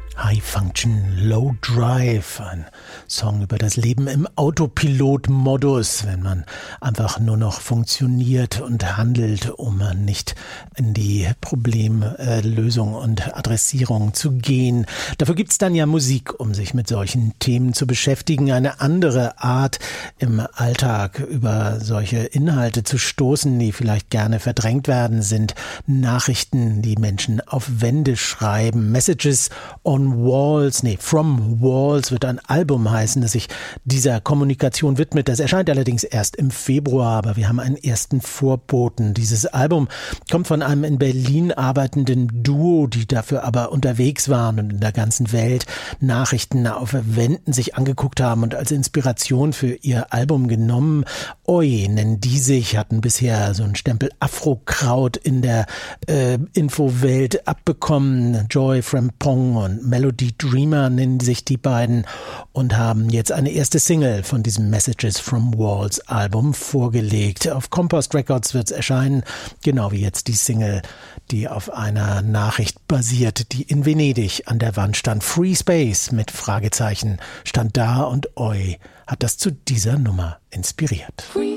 High Function, Low Drive, ein Song über das Leben im Autopilot-Modus, wenn man einfach nur noch funktioniert und handelt, um nicht in die Problemlösung und Adressierung zu gehen. Dafür gibt's dann ja Musik, um sich mit solchen Themen zu beschäftigen. Eine andere Art im Alltag über solche Inhalte zu stoßen, die vielleicht gerne verdrängt werden, sind Nachrichten, die Menschen auf Wände schreiben. Messages on Walls, From Walls wird ein Album heißen, das sich dieser Kommunikation widmet. Das erscheint allerdings erst im Februar, aber wir haben einen ersten Vorboten. Dieses Album kommt von einem in Berlin arbeitenden Duo, die dafür aber unterwegs waren und in der ganzen Welt Nachrichten auf Wänden sich angeguckt haben und als Inspiration für ihr Album genommen. Oi nennen die sich, hatten bisher so einen Stempel Afrokraut in der Infowelt abbekommen. Joy Frimpong und Melody Dreamer nennen sich die beiden und haben jetzt eine erste Single von diesem Messages from Walls Album vorgelegt. Auf Compost Records wird es erscheinen, genau wie jetzt die Single, die auf einer Nachricht basiert, die in Venedig an der Wand stand. Free Space mit Fragezeichen stand da und Oi hat das zu dieser Nummer inspiriert.